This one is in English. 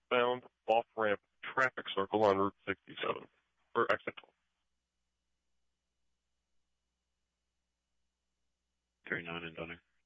southbound off-ramp traffic circle on Route 67 for exit 12. 39 and Dunning.